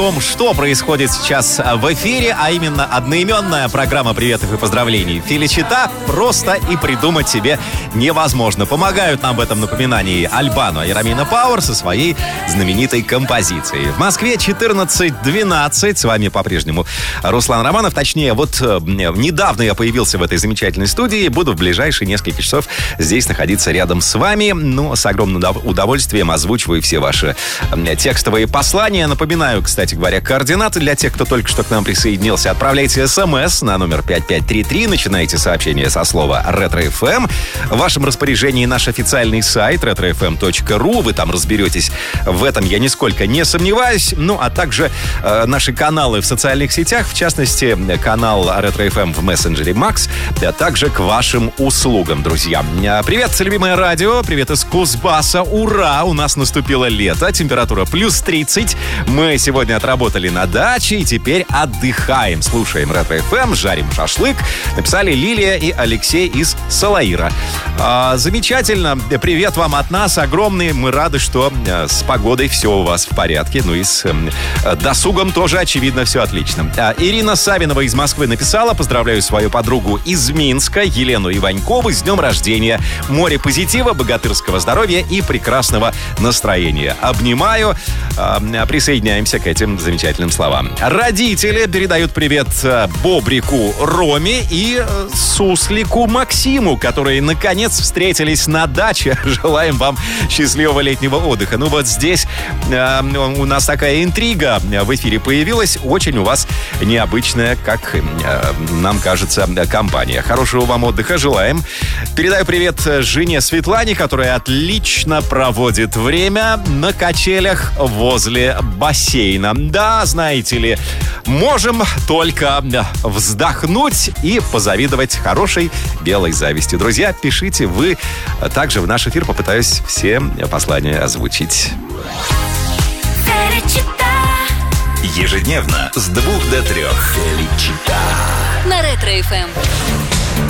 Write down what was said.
Что происходит сейчас в эфире, а именно одноименная программа приветов и поздравлений Феличита просто и придумать себе невозможно. Помогают нам в этом напоминании Альбано и Ромина Пауэр со своей знаменитой композицией. В Москве 14:12. С вами по-прежнему Руслан Романов. Точнее, вот недавно я появился в этой замечательной студии. Буду в ближайшие несколько часов здесь находиться рядом с вами. Ну, с огромным удовольствием озвучиваю все ваши текстовые послания. Напоминаю, кстати говоря, координаты для тех, кто только что к нам присоединился. Отправляйте смс на номер 5533, начинайте сообщение со слова «Ретро-ФМ». В вашем распоряжении наш официальный сайт retrofm.ru. Вы там разберетесь в этом, я нисколько не сомневаюсь. Ну, а также наши каналы в социальных сетях, в частности, канал Ретро-ФМ в мессенджере Макс, а также к вашим услугам, друзья. Привет, любимое радио, привет из Кузбасса. Ура! У нас наступило лето, температура плюс 30. Мы сегодня отработали на даче и теперь отдыхаем. Слушаем Ретро-ФМ, жарим шашлык. Написали Лилия и Алексей из Салаира. Замечательно. Привет вам от нас огромный. Мы рады, что с погодой все у вас в порядке. Ну и с досугом тоже, очевидно, все отлично. Ирина Савинова из Москвы написала: поздравляю свою подругу из Минска, Елену Иванькову, с днем рождения. Море позитива, богатырского здоровья и прекрасного настроения. Обнимаю. Присоединяемся к этим замечательным словам. Родители передают привет Бобрику Роме и Суслику Максиму, которые наконец встретились на даче. Желаем вам счастливого летнего отдыха. Ну вот здесь у нас такая интрига в эфире появилась. Очень у вас необычная, как нам кажется, компания. Хорошего вам отдыха желаем. Передаю привет жене Светлане, которая отлично проводит время на качелях возле бассейна. Да, знаете ли, можем только вздохнуть и позавидовать хорошей белой зависти. Друзья, пишите вы. Также в наш эфир попытаюсь все послания озвучить. Ежедневно с 2 до 3. На Ретро-ФМ.